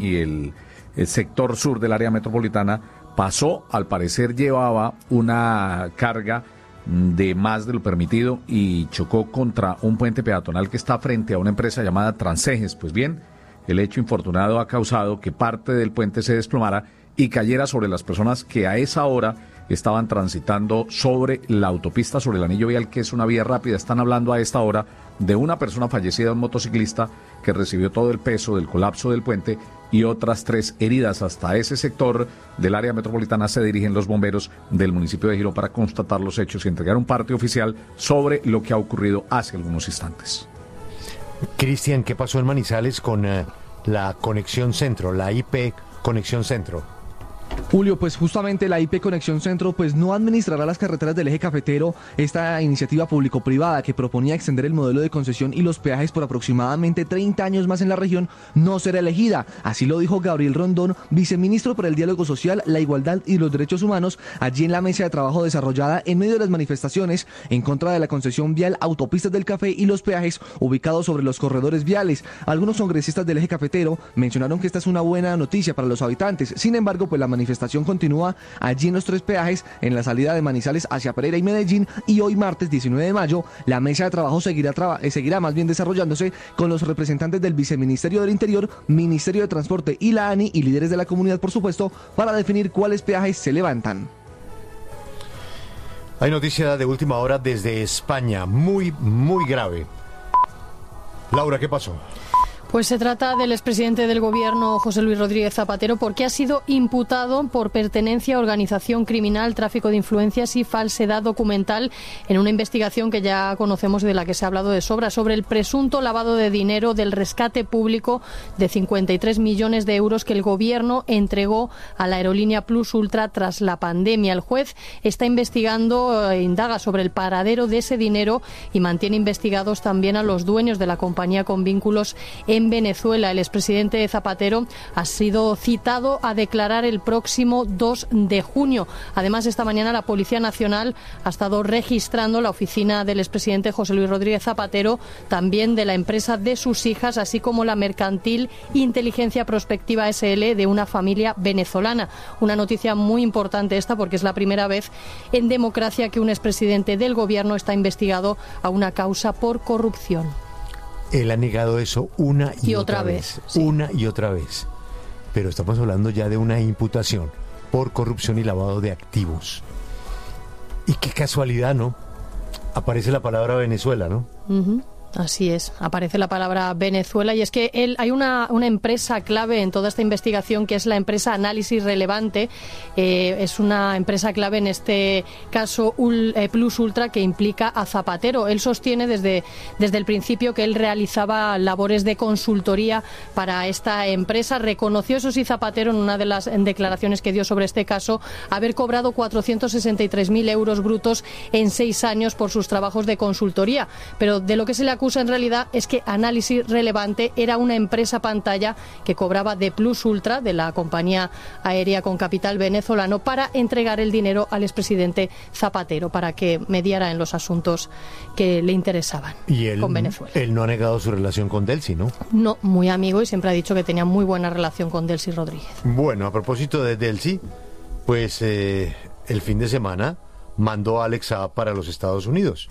y el sector sur del área metropolitana pasó, al parecer llevaba una carga de más de lo permitido y chocó contra un puente peatonal que está frente a una empresa llamada Transejes. Pues bien, el hecho infortunado ha causado que parte del puente se desplomara y cayera sobre las personas que a esa hora estaban transitando sobre la autopista, sobre el anillo vial, que es una vía rápida. Están hablando a esta hora de una persona fallecida, un motociclista que recibió todo el peso del colapso del puente y otras 3 heridas. Hasta ese sector del área metropolitana se dirigen los bomberos del municipio de Girón para constatar los hechos y entregar un parte oficial sobre lo que ha ocurrido hace algunos instantes. Cristian, ¿qué pasó en Manizales con la Conexión Centro, la IP Conexión Centro? Julio, pues justamente la IP Conexión Centro pues no administrará las carreteras del eje cafetero. Esta iniciativa público-privada que proponía extender el modelo de concesión y los peajes por aproximadamente 30 años más en la región no será elegida. Así lo dijo Gabriel Rondón, viceministro para el Diálogo Social, la Igualdad y los Derechos Humanos, allí en la mesa de trabajo desarrollada en medio de las manifestaciones en contra de la concesión vial Autopistas del Café y los peajes ubicados sobre los corredores viales. Algunos congresistas del eje cafetero mencionaron que esta es una buena noticia para los habitantes. Sin embargo, pues la manifestación continúa allí en los 3 peajes en la salida de Manizales hacia Pereira y Medellín, y hoy martes 19 de mayo la mesa de trabajo seguirá más bien desarrollándose con los representantes del Viceministerio del Interior, Ministerio de Transporte y la ANI y líderes de la comunidad, por supuesto, para definir cuáles peajes se levantan. Hay noticia de última hora desde España, muy grave. Laura, ¿qué pasó? Pues se trata del expresidente del gobierno, José Luis Rodríguez Zapatero, porque ha sido imputado por pertenencia a organización criminal, tráfico de influencias y falsedad documental en una investigación que ya conocemos y de la que se ha hablado de sobra, sobre el presunto lavado de dinero del rescate público de 53 millones de euros que el gobierno entregó a la aerolínea Plus Ultra tras la pandemia. El juez está investigando, indaga sobre el paradero de ese dinero y mantiene investigados también a los dueños de la compañía con vínculos en Venezuela. El expresidente Zapatero ha sido citado a declarar el próximo 2 de junio. Además, esta mañana la Policía Nacional ha estado registrando la oficina del expresidente José Luis Rodríguez Zapatero, también de la empresa de sus hijas, así como la mercantil Inteligencia Prospectiva SL de una familia venezolana. Una noticia muy importante esta, porque es la primera vez en democracia que un expresidente del gobierno está investigado a una causa por corrupción. Él ha negado eso una y otra vez. Sí. Una y otra vez. Pero estamos hablando ya de una imputación por corrupción y lavado de activos. Y qué casualidad, ¿no? Aparece la palabra Venezuela, ¿no? Uh-huh. Así es, aparece la palabra Venezuela, y es que hay una empresa clave en toda esta investigación, que es la empresa Análisis Relevante. Es una empresa clave en este caso Plus Ultra, que implica a Zapatero. Él sostiene desde el principio que él realizaba labores de consultoría para esta empresa. Reconoció, eso sí, Zapatero, en una de las declaraciones que dio sobre este caso, haber cobrado 463.000 euros brutos en 6 años por sus trabajos de consultoría. Pero de lo que se le acusa en realidad es que Análisis Relevante era una empresa pantalla que cobraba de Plus Ultra, de la compañía aérea con capital venezolano, para entregar el dinero al expresidente Zapatero para que mediara en los asuntos que le interesaban con Venezuela. Él no ha negado su relación con Delcy, ¿no? No, muy amigo, y siempre ha dicho que tenía muy buena relación con Delcy Rodríguez. Bueno, a propósito de Delcy, pues el fin de semana mandó a Alex Saab para los Estados Unidos.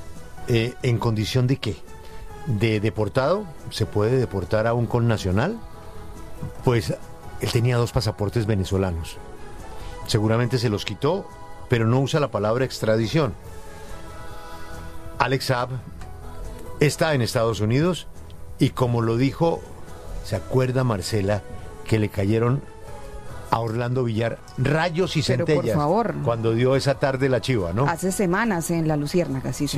¿En condición de qué? ¿De deportado? ¿Se puede deportar a un connacional? Pues él tenía 2 pasaportes venezolanos. Seguramente se los quitó, pero no usa la palabra extradición. Alex Saab está en Estados Unidos y, como lo dijo, ¿se acuerda, Marcela, que le cayeron a Orlando Villar rayos y centellas? Pero por favor, cuando dio esa tarde la chiva, ¿no? Hace semanas en La Luciérnaga, sí.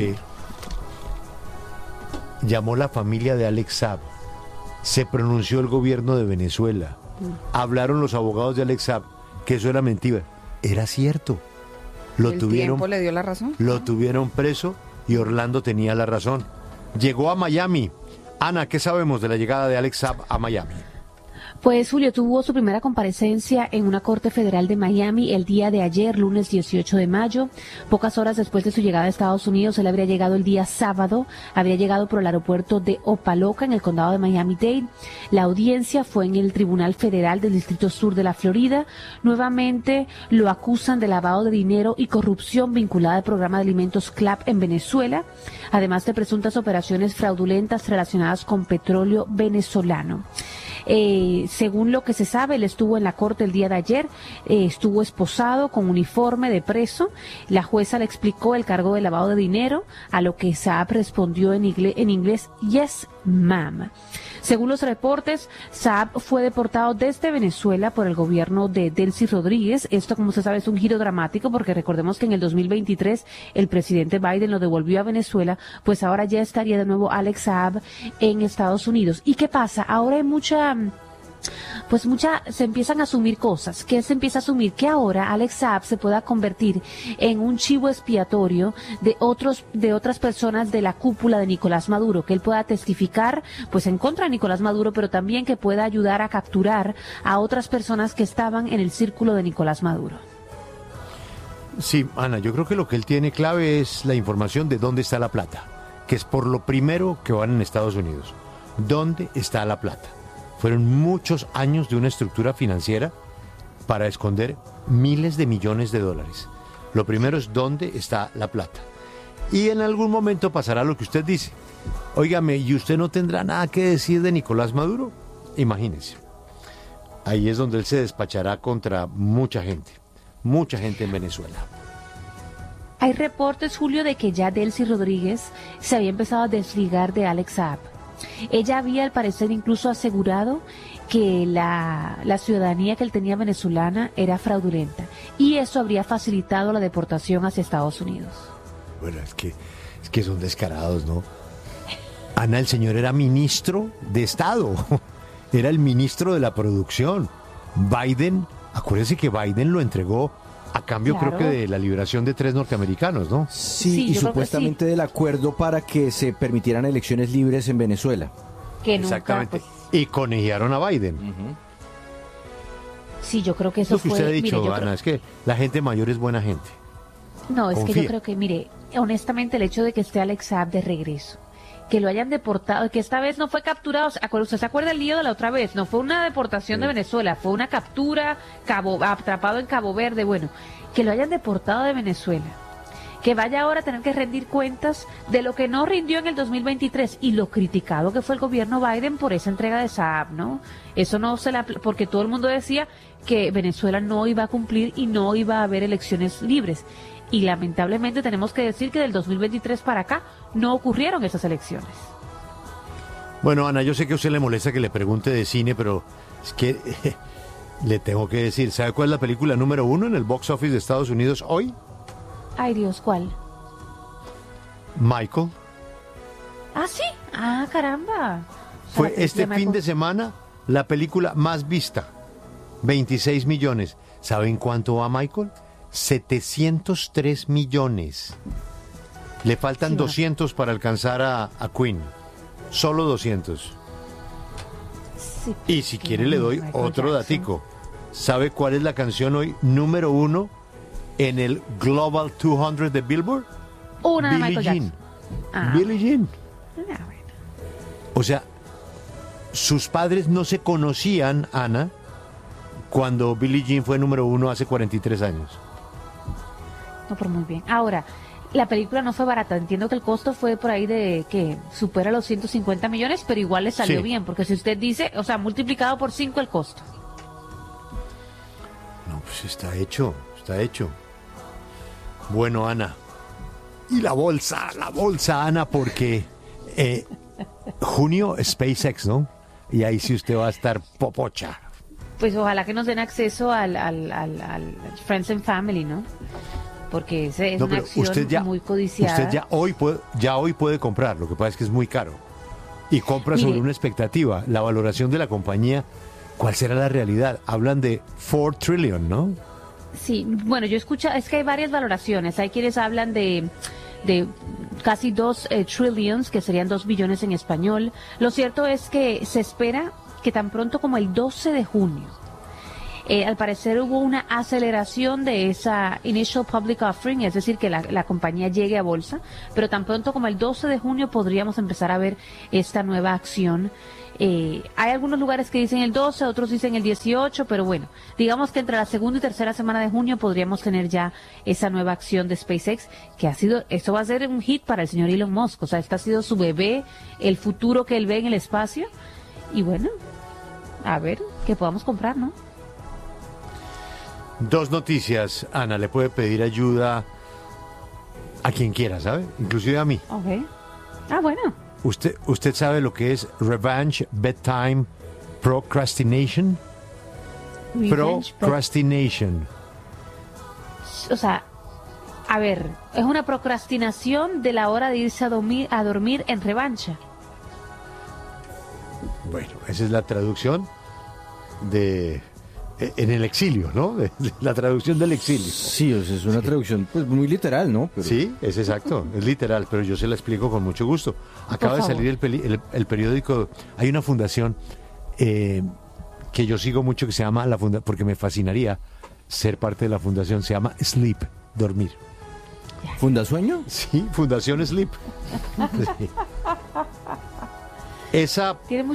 Llamó la familia de Alex Saab, se pronunció el gobierno de Venezuela, hablaron los abogados de Alex Saab que eso era mentira. Era cierto. ¿El tiempo le dio la razón? Lo tuvieron preso y Orlando tenía la razón. Llegó a Miami. Ana, ¿qué sabemos de la llegada de Alex Saab a Miami? Pues Julio tuvo su primera comparecencia en una corte federal de Miami el día de ayer, lunes 18 de mayo. Pocas horas después de su llegada a Estados Unidos, él habría llegado el día sábado, habría llegado por el aeropuerto de Opa-locka en el condado de Miami-Dade. La audiencia fue en el Tribunal Federal del Distrito Sur de la Florida. Nuevamente lo acusan de lavado de dinero y corrupción vinculada al programa de alimentos CLAP en Venezuela, además de presuntas operaciones fraudulentas relacionadas con petróleo venezolano. Según lo que se sabe, él estuvo en la corte el día de ayer, estuvo esposado con uniforme de preso. La jueza le explicó el cargo de lavado de dinero, a lo que Saab respondió en inglés, yes, ma'am. Según los reportes, Saab fue deportado desde Venezuela por el gobierno de Delcy Rodríguez. Esto, como se sabe, es un giro dramático porque recordemos que en el 2023 el presidente Biden lo devolvió a Venezuela, pues ahora ya estaría de nuevo Alex Saab en Estados Unidos. ¿Y qué pasa? Ahora hay se empiezan a asumir cosas. ¿Qué se empieza a asumir? Que ahora Alex Saab se pueda convertir en un chivo expiatorio de otras personas de la cúpula de Nicolás Maduro, que él pueda testificar pues en contra de Nicolás Maduro, pero también que pueda ayudar a capturar a otras personas que estaban en el círculo de Nicolás Maduro. Sí, Ana, yo creo que lo que él tiene clave es la información de dónde está la plata, que es por lo primero que van en Estados Unidos. ¿Dónde está la plata? Fueron muchos años de una estructura financiera para esconder miles de millones de dólares. Lo primero es dónde está la plata. Y en algún momento pasará lo que usted dice. Óigame, ¿y usted no tendrá nada que decir de Nicolás Maduro? Imagínense. Ahí es donde él se despachará contra mucha gente en Venezuela. Hay reportes, Julio, de que ya Delcy Rodríguez se había empezado a desligar de Alex Saab. Ella había, al parecer, incluso asegurado que la ciudadanía que él tenía venezolana era fraudulenta y eso habría facilitado la deportación hacia Estados Unidos. Bueno, es que son descarados, ¿no? Ana, el señor era ministro de Estado, era el ministro de la producción. Biden, acuérdense que Biden lo entregó a cambio, claro, creo que de la liberación de 3 norteamericanos, ¿no? Sí, y supuestamente del acuerdo para que se permitieran elecciones libres en Venezuela. Que nunca, exactamente. Pues... Y conegiaron a Biden. Sí, yo creo que eso fue... Lo que usted ha dicho, Ana, es que la gente mayor es buena gente. No, es que yo creo que, mire, honestamente el hecho de que esté Alex Saab de regreso, que lo hayan deportado, que esta vez no fue capturado, ¿usted se acuerda el lío de la otra vez? No fue una deportación de Venezuela, fue una captura, atrapado en Cabo Verde, bueno, que lo hayan deportado de Venezuela, que vaya ahora a tener que rendir cuentas de lo que no rindió en el 2023 y lo criticado que fue el gobierno Biden por esa entrega de Saab, ¿no? Eso no porque todo el mundo decía que Venezuela no iba a cumplir y no iba a haber elecciones libres. Y lamentablemente tenemos que decir que del 2023 para acá no ocurrieron esas elecciones. Bueno, Ana, yo sé que a usted le molesta que le pregunte de cine, pero es que le tengo que decir, ¿sabe cuál es la película número 1 en el box office de Estados Unidos hoy? Ay, Dios, ¿cuál? Michael. ¿Ah, sí? Ah, caramba. Fue este fin de semana la película más vista. 26 millones. ¿Saben cuánto va Michael? 703 millones. Le faltan 200 para alcanzar a Queen. Solo 200. Sí, y si quiere le doy otro datico. ¿Sabe cuál es la canción hoy número 1 en el Global 200 de Billboard? Una de Michael Jackson. Billie Jean. Bueno. O sea, sus padres no se conocían, Ana, cuando Billie Jean fue número 1 hace 43 años. No, pero muy bien. Ahora, la película no fue barata. Entiendo que el costo fue por ahí de que supera los 150 millones, pero igual le salió bien, porque si usted dice, o sea, multiplicado por 5 el costo. No, pues está hecho. Bueno, Ana. Y la bolsa, Ana, porque junio SpaceX, ¿no? Y ahí sí usted va a estar popocha. Pues ojalá que nos den acceso al Friends and Family, ¿no? Porque es una acción muy codiciada. Usted ya hoy puede comprar, lo que pasa es que es muy caro. Y compra sobre una expectativa, la valoración de la compañía, ¿cuál será la realidad? Hablan de 4 trillion, ¿no? Sí, bueno, yo escucho, es que hay varias valoraciones. Hay quienes hablan de casi 2 trillions, que serían 2 billones en español. Lo cierto es que se espera que tan pronto como el 12 de junio, al parecer hubo una aceleración de esa initial public offering, es decir, que la compañía llegue a bolsa, pero tan pronto como el 12 de junio podríamos empezar a ver esta nueva acción. Hay algunos lugares que dicen el 12, otros dicen el 18, pero bueno, digamos que entre la segunda y tercera semana de junio podríamos tener ya esa nueva acción de SpaceX, esto va a ser un hit para el señor Elon Musk, o sea, este ha sido su bebé, el futuro que él ve en el espacio, y bueno, a ver, que podamos comprar, ¿no? Dos noticias, Ana, le puede pedir ayuda a quien quiera, ¿sabe? Inclusive a mí. Ok. Ah, bueno. ¿Usted sabe lo que es Revenge Bedtime Procrastination? Procrastination. O sea, a ver, es una procrastinación de la hora de irse a dormir en revancha. Bueno, esa es la traducción en el exilio, ¿no? La traducción del exilio. Sí, o sea, es una traducción pues muy literal, ¿no? Pero... Sí, es exacto, es literal, pero yo se la explico con mucho gusto. Acaba de salir el periódico, hay una fundación que yo sigo mucho que se llama, porque me fascinaría ser parte de la fundación, se llama Sleep, dormir. ¿Fundasueño? Sí, Fundación Sleep. Sí. Esa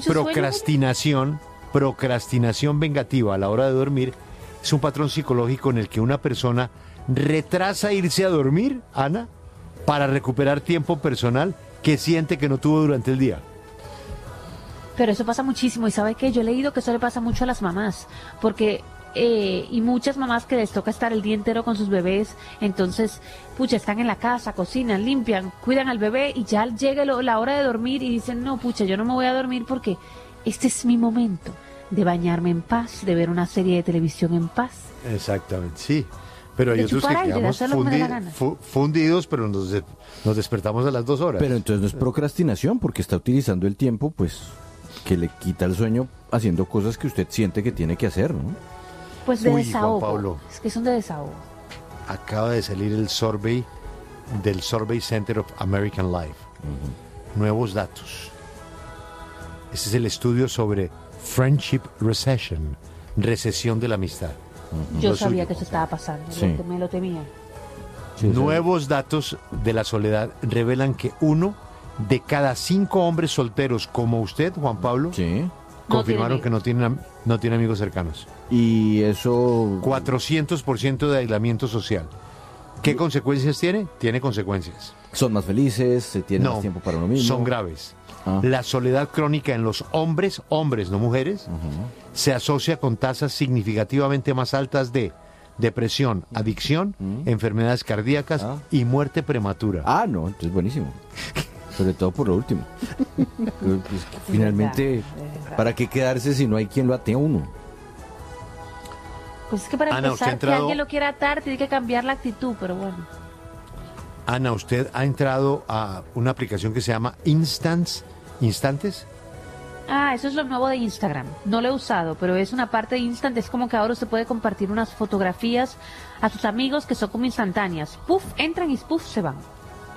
procrastinación vengativa a la hora de dormir es un patrón psicológico en el que una persona retrasa irse a dormir, Ana, para recuperar tiempo personal que siente que no tuvo durante el día. Pero eso pasa muchísimo, y ¿sabe qué? Yo he leído que eso le pasa mucho a las mamás, porque y muchas mamás que les toca estar el día entero con sus bebés, entonces, pucha, están en la casa, cocinan, limpian, cuidan al bebé, y ya llega la hora de dormir y dicen, no, pucha, yo no me voy a dormir porque este es mi momento de bañarme en paz, de ver una serie de televisión en paz. Exactamente, sí. Pero hay otros que quedamos fundidos, pero nos despertamos a las 2 horas. Pero entonces no es procrastinación, porque está utilizando el tiempo, pues, que le quita el sueño haciendo cosas que usted siente que tiene que hacer, ¿no? Pues de desahogo. Juan Pablo, es que son de desahogo. Acaba de salir el survey del Survey Center of American Life. Nuevos datos. Este es el estudio sobre Friendship Recession, recesión de la amistad. Yo sabía que eso estaba pasando, sí. Me lo temía. Sí, nuevos datos de la soledad revelan que 1 de cada 5 hombres solteros como usted, Juan Pablo, sí, confirmaron que no tiene amigos cercanos. Y eso... 400% de aislamiento social. ¿Qué consecuencias tiene? Tiene consecuencias. ¿Son más felices? ¿Se tiene más tiempo para uno mismo? Son graves. La soledad crónica en los hombres, no mujeres, se asocia con tasas significativamente más altas de depresión, adicción, enfermedades cardíacas y muerte prematura. Ah, no, entonces buenísimo. Sobre todo por lo último. Pues, finalmente, ¿para qué quedarse si no hay quien lo ate a uno? Pues es que para empezar, que alguien lo quiera atar, tiene que cambiar la actitud, pero bueno. Ana, ¿usted ha entrado a una aplicación que se llama Instantes? Ah, eso es lo nuevo de Instagram. No lo he usado, pero es una parte de Instant. Es como que ahora usted puede compartir unas fotografías a sus amigos que son como instantáneas. Puf, entran y puf, se van.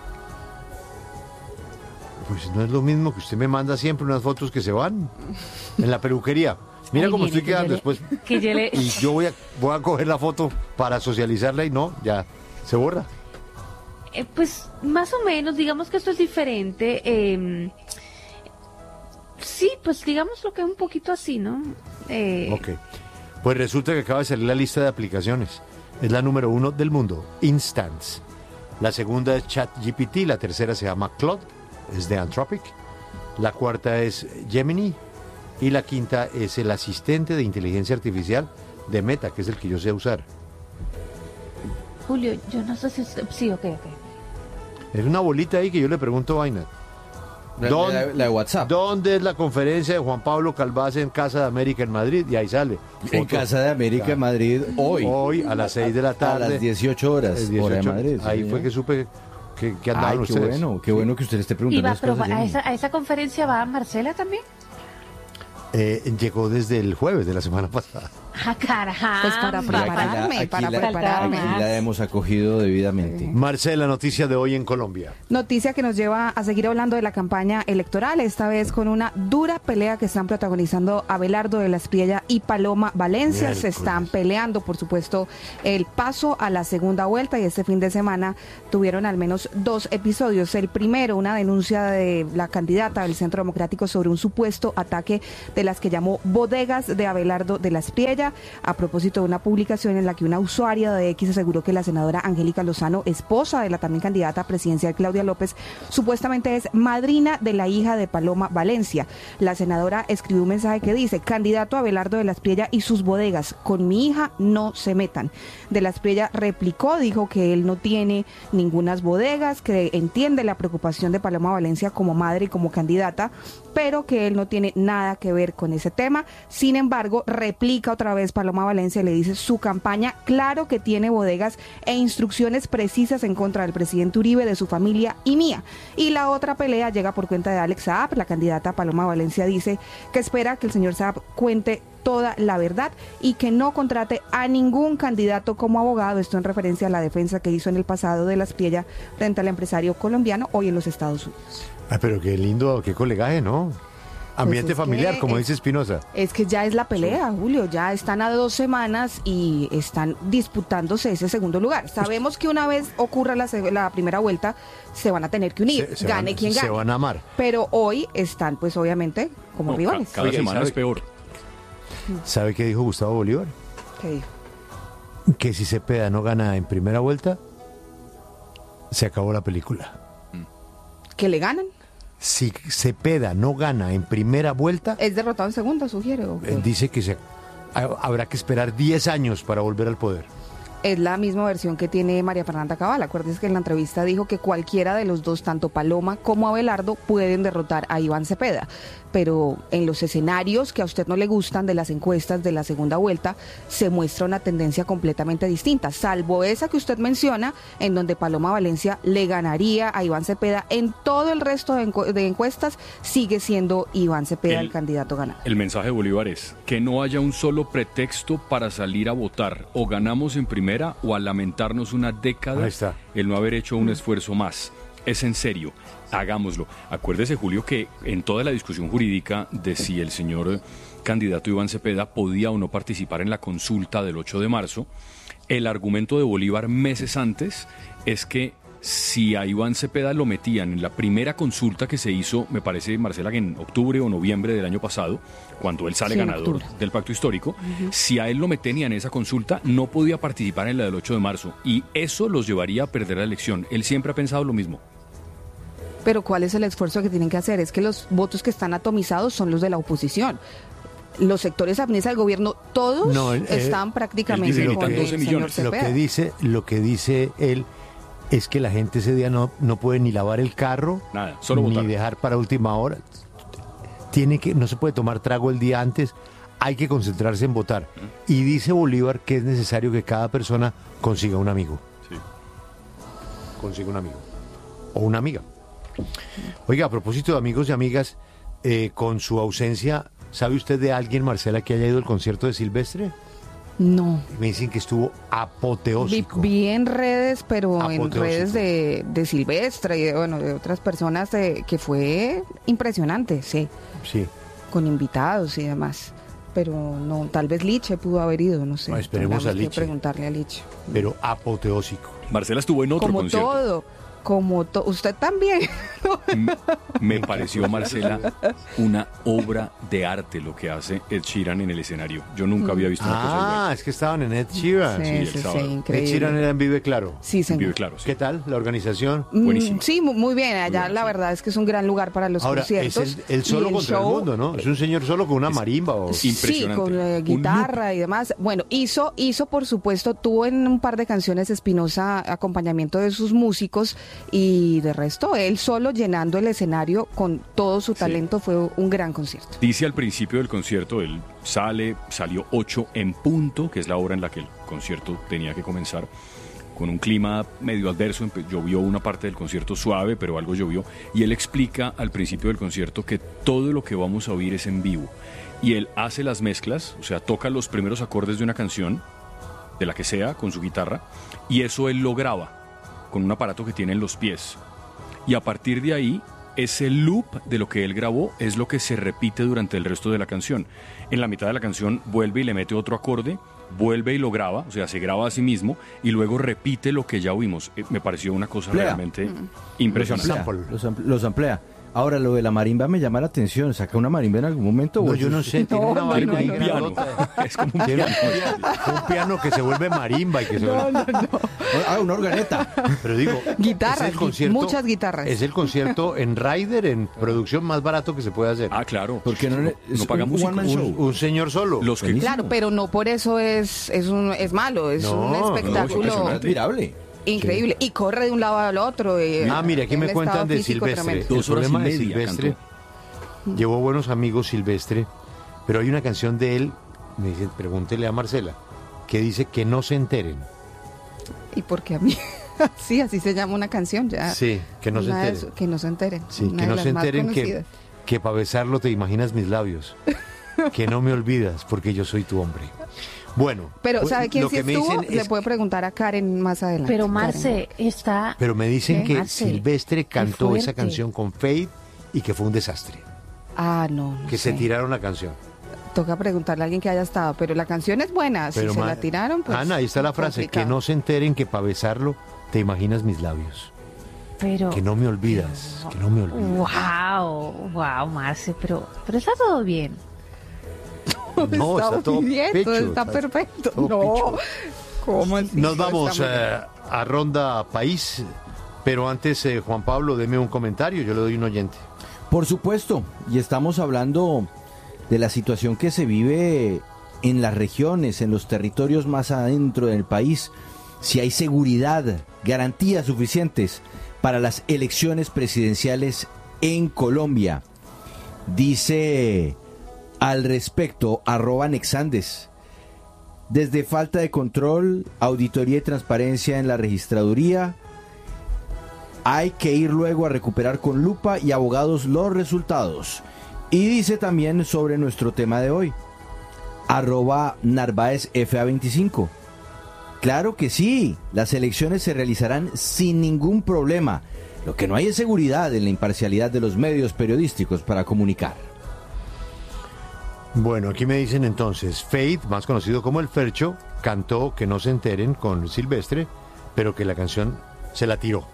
Pues no es lo mismo que usted me manda siempre unas fotos que se van en la peluquería. Mira cómo estoy quedando después. Y yo voy a coger la foto para socializarla y no, ya se borra. Pues más o menos, digamos que esto es diferente. Sí, pues digamos lo que es un poquito así, ¿no? Ok. Pues resulta que acaba de salir la lista de aplicaciones. Es la número 1 del mundo, Instance. La segunda es ChatGPT, la tercera se llama Claude, es de Anthropic. La cuarta es Gemini. Y la quinta es el asistente de inteligencia artificial de Meta, que es el que yo sé usar. Julio, yo no sé si... Sí, ok. Es una bolita ahí que yo le pregunto vaina. La de WhatsApp. ¿Dónde es la conferencia de Juan Pablo Calvás en Casa de América en Madrid? Y ahí sale. En Casa de América en Madrid hoy. Hoy a las 6 de la tarde. A las 18 horas, hora de Madrid. Ahí fue que supe que andaban ustedes. Qué bueno que usted le esté preguntando. ¿A esa conferencia va Marcela también? llegó desde el jueves de la semana pasada. Caramba. Pues para prepararme, Aquí la hemos acogido debidamente. Marcela, noticia de hoy en Colombia. Noticia que nos lleva a seguir hablando de la campaña electoral, esta vez con una dura pelea que están protagonizando Abelardo de la Espriella y Paloma Valencia. Miércoles. Se están peleando, por supuesto, el paso a la segunda vuelta, y este fin de semana tuvieron al menos 2 episodios. El primero, una denuncia de la candidata del Centro Democrático sobre un supuesto ataque de las que llamó bodegas de Abelardo de la Espriella, a propósito de una publicación en la que una usuaria de X aseguró que la senadora Angélica Lozano, esposa de la también candidata presidencial Claudia López, supuestamente es madrina de la hija de Paloma Valencia. La senadora escribió un mensaje que dice: candidato Abelardo de la Espriella y sus bodegas, con mi hija no se metan. De la Espriella replicó, dijo que él no tiene ningunas bodegas, que entiende la preocupación de Paloma Valencia como madre y como candidata, pero que él no tiene nada que ver con ese tema. Sin embargo, replica otra vez Paloma Valencia y le dice: su campaña, claro que tiene bodegas e instrucciones precisas en contra del presidente Uribe, de su familia y mía. Y la otra pelea llega por cuenta de Alex Saab. La candidata Paloma Valencia dice que espera que el señor Saab cuente toda la verdad y que no contrate a ningún candidato como abogado. Esto en referencia a la defensa que hizo en el pasado de la Espriella frente al empresario colombiano, hoy en los Estados Unidos. Ay, pero qué lindo, qué colegaje, ¿no? Ambiente Pues es familiar, que como dice Espinosa. Es que ya es la pelea, Julio, ya están a 2 semanas y están disputándose ese segundo lugar. Sabemos que una vez ocurra la primera vuelta, se van a tener que unir, gane quien gane. Se van a amar. Pero hoy están, pues obviamente, como rivales. Cada semana es peor. ¿Sabe qué dijo Gustavo Bolívar? ¿Qué dijo? Que si Cepeda no gana en primera vuelta, se acabó la película. ¿Que le ganan? Si Cepeda no gana en primera vuelta, ¿Es derrotado en segunda, sugiere? ¿O qué? dice que habrá que esperar 10 años para volver al poder. Es la misma versión que tiene María Fernanda Cabal. Acuérdense que en la entrevista dijo que cualquiera de los dos, tanto Paloma como Abelardo, pueden derrotar a Iván Cepeda. Pero en los escenarios que a usted no le gustan de las encuestas de la segunda vuelta, se muestra una tendencia completamente distinta, salvo esa que usted menciona, en donde Paloma Valencia le ganaría a Iván Cepeda. En todo el resto de encuestas sigue siendo Iván Cepeda el candidato ganador. El mensaje de Bolívar es que no haya un solo pretexto para salir a votar. O ganamos en primera o a lamentarnos una década Ahí está. el no haber hecho un esfuerzo más. Es en serio, hagámoslo. Acuérdese, Julio, que en toda la discusión jurídica de si el señor candidato Iván Cepeda podía o no participar en la consulta del 8 de marzo, el argumento de Bolívar meses antes es que si a Iván Cepeda lo metían en la primera consulta que se hizo, me parece, Marcela, que en octubre o noviembre del año pasado, cuando él sale ganador del pacto histórico, si a él lo metían en esa consulta, no podía participar en la del 8 de marzo. Y eso los llevaría a perder la elección. Él siempre ha pensado lo mismo. Pero ¿cuál es el esfuerzo que tienen que hacer? Es que los votos que están atomizados son los de la oposición. Los sectores afines al gobierno, todos están prácticamente dice con el 12 señor millones. Cepeda. Lo que dice él es que la gente ese día no puede ni lavar el carro, Nada, solo ni votar. dejar para última hora. No se puede tomar trago el día antes, hay que concentrarse en votar. Y dice Bolívar que es necesario que cada persona consiga un amigo. Sí. Consiga un amigo. O una amiga. Oiga, a propósito de amigos y amigas, con su ausencia, ¿sabe usted de alguien, Marcela, que haya ido al concierto de Silvestre? No. Me dicen que estuvo apoteósico. Vi en redes, pero en Apoteósico. redes de Silvestre y de otras personas, que fue impresionante, sí, Sí. con invitados y demás. Pero no, tal vez Liche pudo haber ido, no sé. No, esperemos Tendremos a que Liche. preguntarle a Liche. Pero apoteósico. Marcela estuvo en otro Como concierto. todo. Usted también. Me pareció, Marcela, una obra de arte lo que hace Ed Sheeran en el escenario. Yo nunca había visto una cosa igual. Es que estaban en Ed Sheeran. Sí, el sí, sábado. sí, Ed increíble. Sheeran era en Vive Claro. Sí, señor. Vive claro, sí. ¿Qué tal la organización? Buenísimo. Sí, muy bien. Allá bien, la sí. verdad es que es un gran lugar para los Ahora, conciertos. es el solo Y contra el show, mundo, ¿no? Es un señor solo con una marimba. Sí, Impresionante. con Un guitarra y demás. Bueno, hizo por supuesto, tuvo en un par de canciones Espinosa acompañamiento de sus músicos, y de resto él solo llenando el escenario con todo su talento. Fue un gran concierto. Dice al principio del concierto, él salió 8 en punto, que es la hora en la que el concierto tenía que comenzar. con un clima medio adverso, llovió una parte del concierto suave, pero algo llovió, y él explica al principio del concierto que todo lo que vamos a oír es en vivo, y él hace las mezclas, o sea, toca los primeros acordes de una canción, de la que sea, con su guitarra, y eso él lo graba con un aparato que tiene en los pies, y a partir de ahí, ese loop de lo que él grabó es lo que se repite durante el resto de la canción. En la mitad de la canción vuelve y le mete otro acorde, vuelve y lo graba, o sea, se graba a sí mismo y luego repite lo que ya oímos. Me pareció una cosa realmente impresionante. Los amplía. Ahora, lo de la marimba me llama la atención. ¿Saca una marimba en algún momento? No, yo no sé, tiene una marimba un piano. Es como un piano. Un piano que se vuelve marimba y que se vuelve... Una organeta. Pero digo, guitarras, muchas guitarras. Es el concierto en Rider, en producción más barato que se puede hacer. Ah, claro. Porque no pagamos un señor solo. Claro, pero no por eso es malo, es un espectáculo admirable. Increíble, y corre de un lado al otro. Mire, aquí me cuentan de Silvestre. El problema de Silvestre, llevó buenos amigos Silvestre, pero hay una canción de él, me dice, pregúntele a Marcela, que dice que no se enteren. ¿Y por qué a mí? Sí, así se llama una canción ya. Sí, que no se enteren. Que no se enteren. Sí, que no se enteren que para besarlo te imaginas mis labios. Que no me olvidas porque yo soy tu hombre. Bueno, pero ¿sabe quién sí estuvo? Le puede preguntar a Karen más adelante. Pero Marce está... Pero me dicen que Marce, Silvestre cantó esa canción con Faith y que fue un desastre. Ah, no que sé. Se tiraron la canción. Toca preguntarle a alguien que haya estado, pero la canción es buena. Pero si se la tiraron, pues... Ana, ahí está la frase, complicado. que no se enteren que para besarlo te imaginas mis labios. Pero... Que no me olvidas, que no me olvidas. Wow, Marce, pero está todo bien. No, está todo bien, pecho, todo está perfecto. todo No, pecho. ¿cómo así? Nos vamos a Ronda País, pero antes, Juan Pablo, deme un comentario, yo le doy un oyente. Por supuesto, y estamos hablando de la situación que se vive en las regiones, en los territorios más adentro del país, si hay seguridad, garantías suficientes para las elecciones presidenciales en Colombia. Dice al respecto @Nexandes: desde falta de control, auditoría y transparencia en la registraduría, hay que ir luego a recuperar con lupa y abogados los resultados. Y dice también sobre nuestro tema de hoy, @NarváezFA25: claro que sí, las elecciones se realizarán sin ningún problema. Lo que no hay es seguridad en la imparcialidad de los medios periodísticos para comunicar. Bueno, aquí me dicen entonces, Faith, más conocido como el Fercho, cantó Que no se enteren con Silvestre, pero que la canción se la tiró.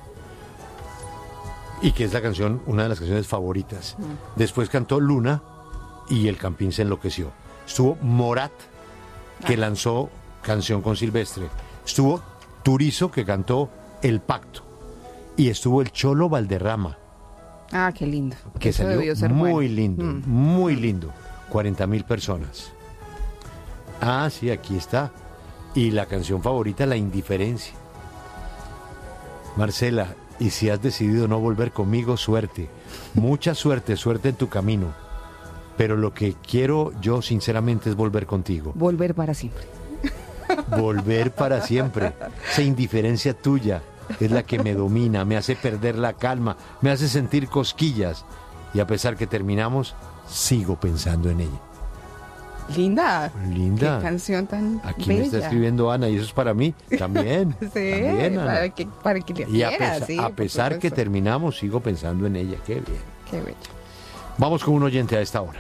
Y que es la canción, una de las canciones favoritas. Después cantó Luna y el Campín se enloqueció. Estuvo Morat, que lanzó canción con Silvestre. Estuvo Turizo, que cantó El Pacto. Y estuvo el Cholo Valderrama. Ah, qué lindo. Que eso salió muy lindo, muy lindo. 40,000 personas. Ah, sí, aquí está. Y la canción favorita, La Indiferencia. Marcela, y si has decidido no volver conmigo, suerte. Mucha suerte, suerte en tu camino. Pero lo que quiero yo sinceramente es volver contigo. Volver para siempre. Volver para siempre. Esa indiferencia tuya es la que me domina, me hace perder la calma, me hace sentir cosquillas. Y a pesar que terminamos, sigo pensando en ella. Linda. Linda. Qué canción tan Aquí bella. me está escribiendo Ana y eso es para mí también. Sí, también, Ana. para que le Y quiera, a pesar que terminamos, sigo pensando en ella. Qué bien. Qué bello. Vamos con un oyente a esta hora.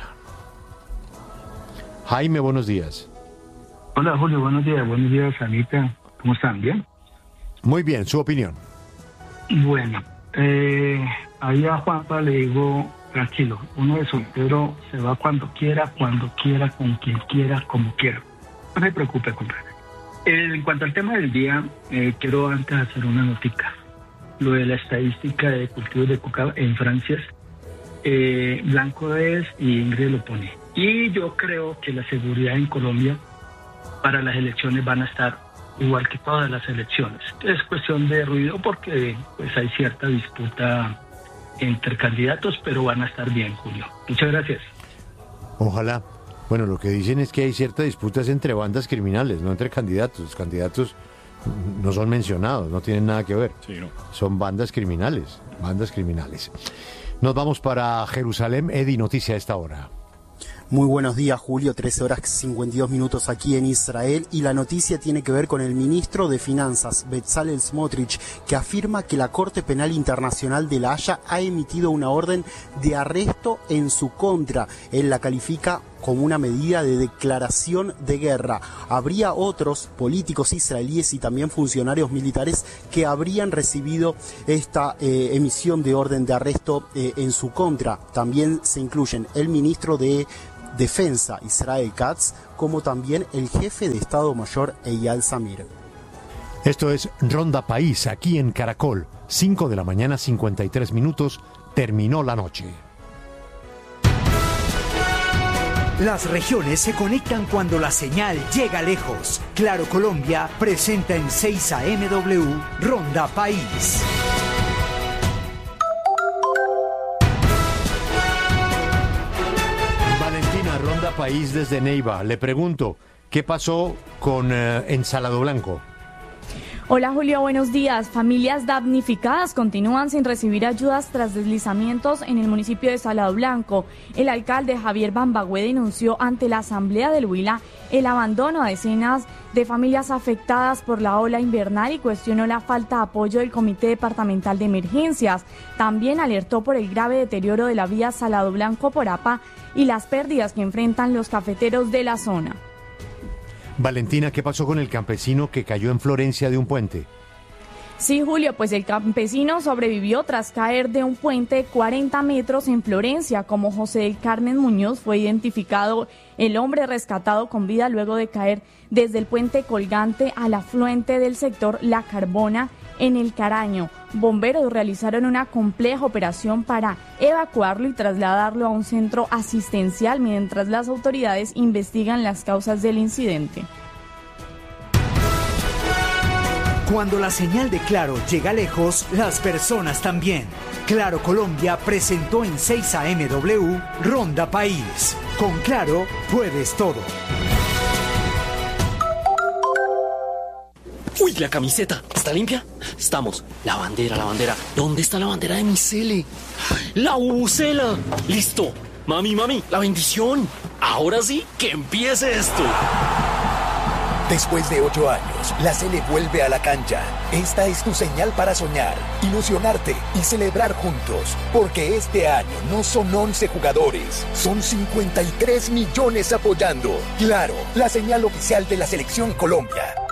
Jaime, buenos días. Hola Julio, buenos días Anita, ¿cómo están? ¿Bien? Muy bien, su opinión. Bueno, ahí a Juanpa le digo, tranquilo, uno de soltero se va cuando quiera, con quien quiera, como quiera. No se preocupe, compadre. En cuanto al tema del día, quiero antes hacer una notica. Lo de la estadística de cultivos de coca en Francia, Blanco es y Ingrid lo pone. Y yo creo que la seguridad en Colombia para las elecciones van a estar igual que todas las elecciones. Es cuestión de ruido porque pues hay cierta disputa entre candidatos, pero van a estar bien, Julio. Muchas gracias. Ojalá. Bueno, lo que dicen es que hay ciertas disputas entre bandas criminales, no entre candidatos. Los candidatos no son mencionados, no tienen nada que ver. Sí, no. Son bandas criminales. Nos vamos para Jerusalén. Eddie, noticia a esta hora. Muy buenos días, Julio, 13 horas 52 minutos aquí en Israel, y la noticia tiene que ver con el ministro de Finanzas, Bezalel Smotrich, que afirma que la Corte Penal Internacional de La Haya ha emitido una orden de arresto en su contra. Él la califica como una medida de declaración de guerra. Habría otros políticos israelíes y también funcionarios militares que habrían recibido esta emisión de orden de arresto en su contra. También se incluyen el ministro de Defensa, Israel Katz, como también el jefe de Estado Mayor, Eyal Zamir. Esto es Ronda País, aquí en Caracol. 5 de la mañana, 53 minutos. Terminó la noche. Las regiones se conectan cuando la señal llega lejos. Claro Colombia presenta en 6 AMW Ronda País. Valentina, Ronda País desde Neiva. Le pregunto, ¿qué pasó con Salado Blanco? Hola Julio, buenos días. Familias damnificadas continúan sin recibir ayudas tras deslizamientos en el municipio de Salado Blanco. El alcalde Javier Bambagüe denunció ante la Asamblea del Huila el abandono a decenas de familias afectadas por la ola invernal y cuestionó la falta de apoyo del Comité Departamental de Emergencias. También alertó por el grave deterioro de la vía Salado Blanco-Porapa y las pérdidas que enfrentan los cafeteros de la zona. Valentina, ¿qué pasó con el campesino que cayó en Florencia de un puente? Sí, Julio, pues el campesino sobrevivió tras caer de un puente de 40 metros en Florencia. Como José del Carmen Muñoz fue identificado el hombre rescatado con vida luego de caer desde el puente colgante al afluente del sector La Carbona en el Caraño. Bomberos realizaron una compleja operación para evacuarlo y trasladarlo a un centro asistencial mientras las autoridades investigan las causas del incidente. Cuando la señal de Claro llega lejos, las personas también. Claro Colombia presentó en 6 AMW Ronda País. Con Claro puedes todo. Uy, la camiseta, ¿está limpia? Estamos. La bandera. ¿Dónde está la bandera de mi cele? ¡La bubucela! ¡Listo! Mami, la bendición. Ahora sí, que empiece esto. Después de 8 años, la Sele vuelve a la cancha. Esta es tu señal para soñar, ilusionarte y celebrar juntos. Porque este año no son 11 jugadores, son 53 millones apoyando. Claro, la señal oficial de la Selección Colombia.